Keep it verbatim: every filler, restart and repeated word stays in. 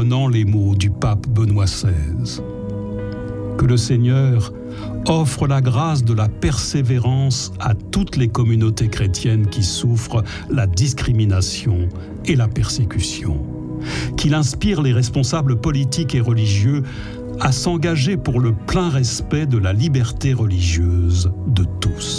reprenant les mots du pape Benoît seize. Que le Seigneur offre la grâce de la persévérance à toutes les communautés chrétiennes qui souffrent la discrimination et la persécution. Qu'il inspire les responsables politiques et religieux à s'engager pour le plein respect de la liberté religieuse de tous.